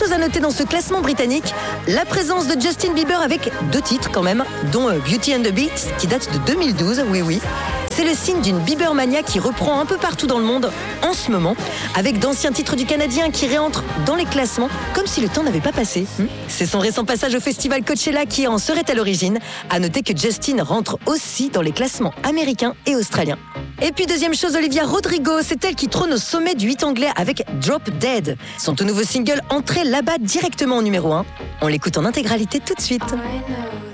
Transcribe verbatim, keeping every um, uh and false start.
chose à noter dans ce classement britannique, la présence de Justin Bieber avec deux titres quand même, dont Beauty and the Beast qui date de deux mille douze, oui oui. C'est le signe d'une Biebermania qui reprend un peu partout dans le monde en ce moment, avec d'anciens titres du Canadien qui réentrent dans les classements comme si le temps n'avait pas passé. C'est son récent passage au festival Coachella qui en serait à l'origine. À noter que Justin rentre aussi dans les classements américains et australiens. Et puis deuxième chose, Olivia Rodrigo, c'est elle qui trône au sommet du hit anglais avec Drop Dead. Son tout nouveau single entré là-bas directement au numéro un. On l'écoute en intégralité tout de suite.